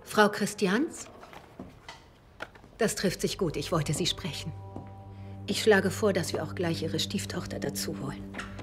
Frau Christians? Das trifft sich gut. Ich wollte Sie sprechen. Ich schlage vor, dass wir auch gleich Ihre Stieftochter dazu holen.